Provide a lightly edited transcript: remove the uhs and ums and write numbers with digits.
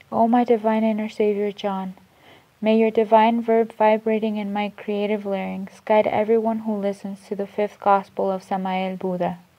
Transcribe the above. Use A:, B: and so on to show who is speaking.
A: O my divine inner Savior John, may your divine verb vibrating in my creative larynx guide everyone who listens to the fifth gospel of Samael Buddha.